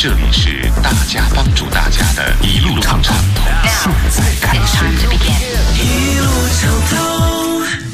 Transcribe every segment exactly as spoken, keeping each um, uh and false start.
这里是大家帮助大家的一路畅通，现在开始。一路畅通。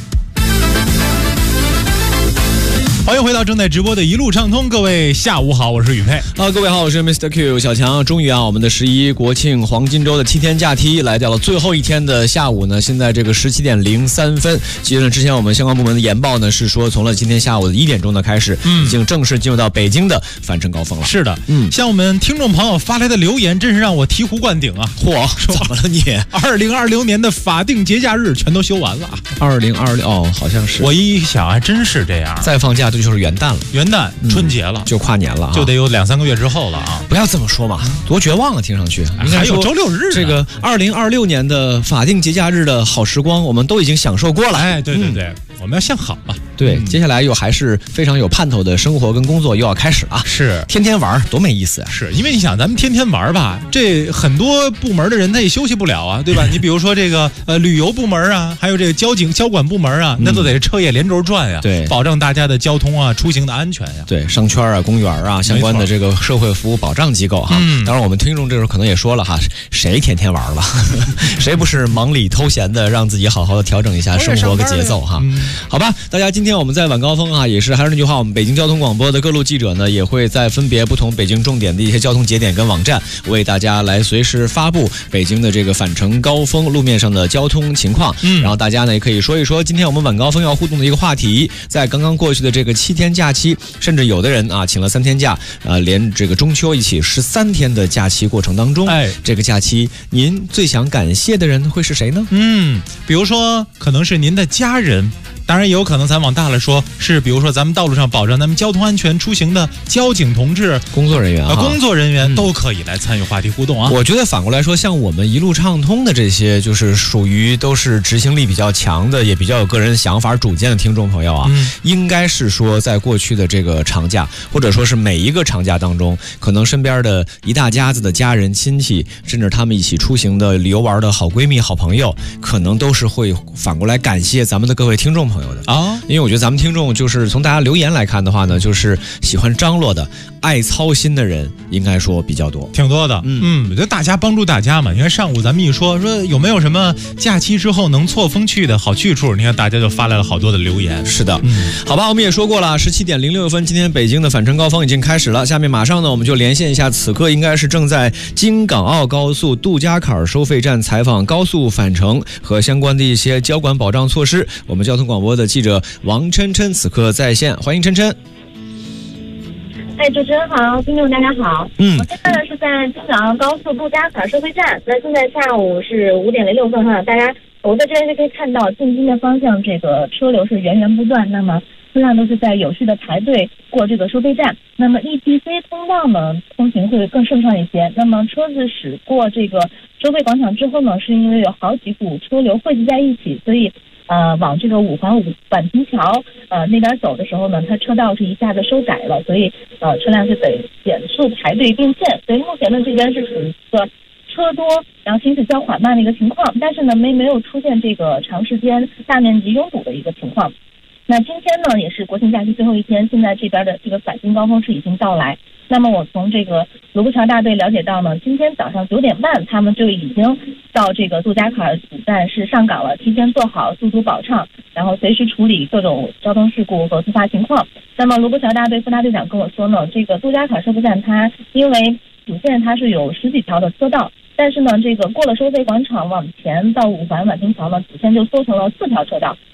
欢迎回到正在直播的一路畅通，各位下午好，我是宇佩。 啊，各位好，我是 Mister Q 小强。终于啊，我们的十一国庆黄金周的七天假期来到了最后一天的下午呢，现在这个十七点零三分。其实呢，之前我们相关部门的研报呢是说，从了今天下午的一点钟的开始，嗯，已经正式进入到北京的返程高峰了。 是的，嗯，像我们听众朋友发来的留言，真是让我醍醐灌顶啊！ 嚯，怎么了你？ 二零二六年的法定节假日全都休完了。 二零二六哦，好像是。 我一想还真是这样， 再放假就就是元旦了。 元旦、嗯、春节了， 就跨年了、啊， 就得有两三个月之后了啊！ 不要这么说嘛，多绝望啊！听上去， 还有周六日。 这个二零二六年的法定节假日的好时光，我们都已经享受过了。 哎，对对对，嗯、我们要向好了。 对、嗯，接下来又还是非常有盼头的生活跟工作又要开始了。 是， 天天玩多没意思啊！ 是因为你想，咱们天天玩吧，这很多部门的人他也休息不了啊，对吧？你比如说这个呃旅游部门啊，还有这个交警交管部门啊，那都得彻夜连轴转呀， 对， 保障大家的交通啊、出行的安全呀。 对，商圈啊、公园啊，相关的这个社会服务保障机构哈。嗯，当然我们听众这时候可能也说了哈，谁天天玩了？谁不是忙里偷闲的，让自己好好的调整一下生活和节奏哈？嗯、好吧，大家今天我们在晚高峰啊，也是还是那句话，我们北京交通广播的各路记者呢，也会在分别不同北京重点的一些交通节点跟网站，为大家来随时发布北京的这个返程高峰路面上的交通情况。嗯，然后大家呢也可以说一说今天我们晚高峰要互动的一个话题，在刚刚过去的这个七天假期，甚至有的人啊请了三天假，呃，连这个中秋一起十三天的假期过程当中，哎，这个假期您最想感谢的人会是谁呢？ 嗯，比如说可能是您的家人。当然也有可能咱往大了说，是比如说咱们道路上保障咱们交通安全出行的交警同志、 工作人员啊， 工作人员都可以来参与话题互动啊。 我觉得反过来说，像我们一路畅通的这些，就是属于都是执行力比较强的，也比较有个人想法主见的听众朋友啊，嗯、应该是说在过去的这个长假，或者说是每一个长假当中，可能身边的一大家子的家人亲戚，甚至他们一起出行的旅游玩的好闺蜜、好朋友，可能都是会反过来感谢咱们的各位听众朋友。朋友的啊，因为我觉得咱们听众就是从大家留言来看的话呢，就是喜欢张罗的、爱操心的人，应该说比较多， 挺多的。嗯嗯，我觉得大家帮助大家嘛。你看上午咱们一说说有没有什么假期之后能错峰去的好去处，你看大家就发来了好多的留言。 是的，嗯，好吧，我们也说过了，十七点零六分，今天北京的返程高峰已经开始了。下面马上呢，我们就连线一下，此刻应该是正在京港澳高速杜家坎收费站采访高速返程和相关的一些交管保障措施。我们交通广播的记者王琛琛此刻在线，欢迎琛琛。 哎，主持人好，听众大家好。嗯，我现在呢是在京港澳高速杜家坎收费站。那现在下午是五点零六分哈，大家我在这边就可以看到进京的方向，这个车流是源源不断，那么车辆都是在有序的排队过这个收费站。那么 E T C 通道呢，通行会更顺畅一些。那么车子驶过这个收费广场之后呢，是因为有好几股车流汇集在一起，所以。呃，往这个五环五宛平桥呃那边走的时候呢，它车道是一下子收窄了，所以呃车辆是得减速排队并线。所以目前呢这边是属于一个车多，然后行驶较缓慢的一个情况，但是呢没没有出现这个长时间大面积拥堵的一个情况。那今天呢也是国庆假期最后一天，现在这边的这个返京高峰是已经到来。那么我从这个罗布桥大队了解到呢，今天早上九点半他们就已经到这个杜家坎子站是上岗了，提前做好速度保畅，然后随时处理各种交通事故和突发情况。那么罗布桥大队副大队长跟我说呢，这个杜家坎收费站它因为主线它是有十几条的车道，但是呢这个过了收费广场往前到五环宛平桥呢，主线就缩成了四条车道。